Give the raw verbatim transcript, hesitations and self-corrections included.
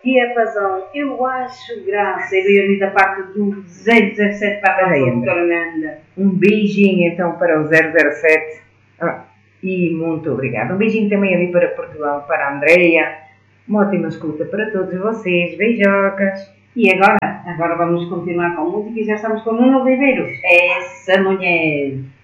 Tia Pazão, eu acho graça. E veio ali da parte do zero zero sete para a doutora Nanda. Um beijinho então para o zero zero sete ah, e muito obrigada. Um beijinho também ali para Portugal, para a Andreia. Uma ótima escuta para todos vocês. Beijocas. E agora? Agora vamos continuar com música e já estamos com o Nuno Ribeiro. Essa mulher.